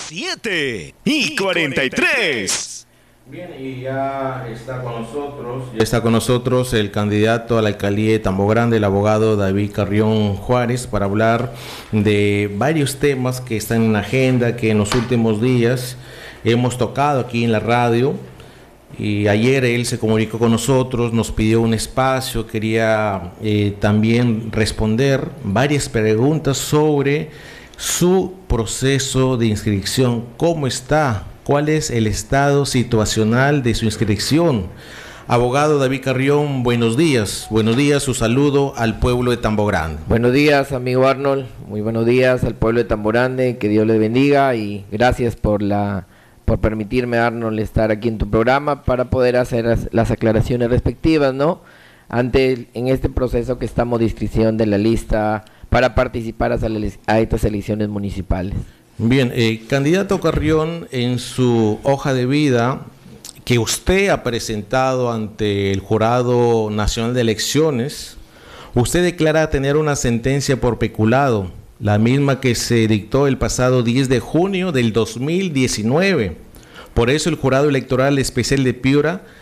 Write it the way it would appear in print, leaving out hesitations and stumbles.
7:43. Bien, y ya está con nosotros el candidato a la alcaldía de Tambo Grande, el abogado David Carrión Juárez, para hablar de varios temas que están en la agenda, que en los últimos días hemos tocado aquí en la radio. Y ayer él se comunicó con nosotros, nos pidió un espacio, quería también responder varias preguntas sobre su proceso de inscripción. ¿Cómo está? ¿Cuál es el estado situacional de su inscripción? Abogado David Carrión, buenos días. Buenos días, su saludo al pueblo de Tambo Grande. Buenos días, amigo Arnold. Muy buenos días al pueblo de Tambo Grande. Que Dios le bendiga y gracias por permitirme, Arnold, estar aquí en tu programa para poder hacer las aclaraciones respectivas, ¿no? En este proceso que estamos de inscripción de la lista para participar a estas elecciones municipales. Bien, candidato Carrión, en su hoja de vida que usted ha presentado ante el Jurado Nacional de Elecciones, usted declara tener una sentencia por peculado, la misma que se dictó el pasado 10 de junio del 2019. Por eso el Jurado Electoral Especial de Piura